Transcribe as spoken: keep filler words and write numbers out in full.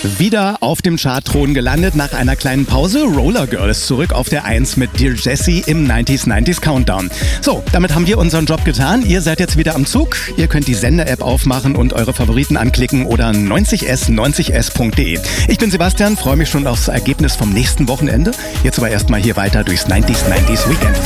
Wieder auf dem Chartthron gelandet nach einer kleinen Pause. Roller Girl ist zurück auf der eins mit Dear Jessie im neunziger neunzig Countdown. So, damit haben wir unseren Job getan. Ihr seid jetzt wieder am Zug. Ihr könnt die Sender-App aufmachen und eure Favoriten anklicken oder neunzig s neunzig s punkt de. Ich bin Sebastian, freue mich schon aufs Ergebnis vom nächsten Wochenende. Jetzt aber erstmal hier weiter durchs neunziger neunzig Weekend.